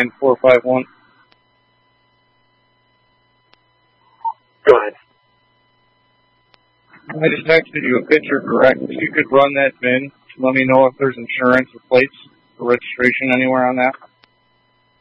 9451. Go ahead. I just texted you a picture, correct? If you could run that VIN, let me know if there's insurance or plates or registration anywhere on that.